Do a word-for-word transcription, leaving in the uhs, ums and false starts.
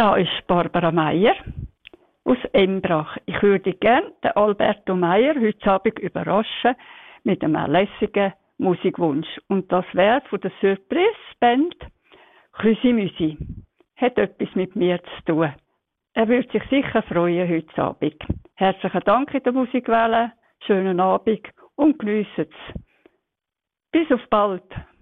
Da ist Barbara Meier aus Embrach. Ich würde gerne den Alberto Meier heute Abend überraschen mit einem lässigen Musikwunsch. Und das wäre von der Surprise-Band Chrysimüsi. Hat etwas mit mir zu tun. Er würde sich sicher freuen heute Abend. Herzlichen Dank in der Musikwelle, schönen Abend und geniessen es. Bis auf bald.